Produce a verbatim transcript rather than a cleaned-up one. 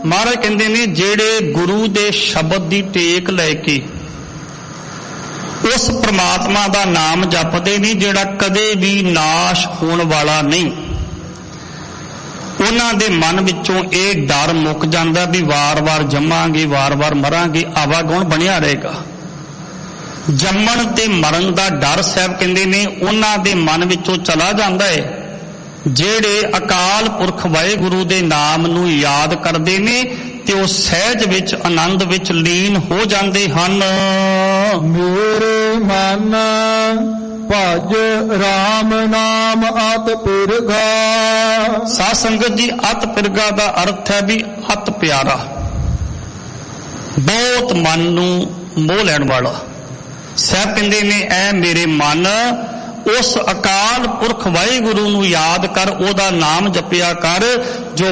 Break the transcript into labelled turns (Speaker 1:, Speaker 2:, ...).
Speaker 1: ਮਹਾਰਾਜ ਕਹਿੰਦੇ ਨੇ ਜਿਹੜੇ ਗੁਰੂ ਦੇ ਸ਼ਬਦ ਦੀ ਟੇਕ ਲੈ ਕੇ ਉਸ ਪ੍ਰਮਾਤਮਾ ਦਾ ਨਾਮ ਜਪਦੇ ਨੇ, ਜਿਹੜਾ ਕਦੇ ਵੀ ਨਾਸ਼ ਹੋਣ ਵਾਲਾ ਨਹੀਂ, ਉਹਨਾਂ ਦੇ ਮਨ ਵਿੱਚੋਂ ਇਹ ਡਰ ਮੁੱਕ ਜਾਂਦਾ ਵੀ ਵਾਰ-ਵਾਰ ਜੰਮਾਂਗੇ, ਵਾਰ-ਵਾਰ ਮਰਾਂਗੇ, ਆਵਾਗੁਣ ਬਣਿਆ ਰਹੇਗਾ। ਜੰਮਣ ਤੇ ਮਰਨ ਦਾ ਡਰ ਸਾਹਿਬ ਕਹਿੰਦੇ ਨੇ ਉਹਨਾਂ ਦੇ ਮਨ ਵਿੱਚੋਂ ਚਲਾ ਜਾਂਦਾ ਹੈ। ਜਿਹੜੇ ਅਕਾਲ ਪੁਰਖ ਵਾਹਿਗੁਰੂ ਦੇ ਨਾਮ ਨੂੰ ਯਾਦ ਕਰਦੇ ਨੇ ਤੇ ਉਹ ਸਹਿਜ ਵਿੱਚ ਆਨੰਦ ਵਿੱਚ ਲੀਨ ਹੋ ਜਾਂਦੇ ਹਨ।
Speaker 2: ਮੇਰੇ ਮਨ ਭਜ ਰਾਮ ਨਾਮ ਅਤ ਪਿਰਗਾ।
Speaker 1: ਸਾਧ ਸੰਗਤ ਜੀ, ਅਤ ਪਿਰਗਾ ਦਾ ਅਰਥ ਹੈ ਵੀ ਅਤ ਪਿਆਰਾ, ਬਹੁਤ ਮਨ ਨੂੰ ਮੋਹ ਲੈਣ ਵਾਲਾ। ਸਾਹਿਬ ਕਹਿੰਦੇ ਨੇ ਐ ਮੇਰੇ ਮਨ ਉਸ ਅਕਾਲ ਪੁਰਖ ਵਾਹਿਗੁਰੂ ਨੂੰ ਯਾਦ ਕਰ, ਉਹਦਾ ਨਾਮ ਜਪਿਆ ਕਰ ਜੋ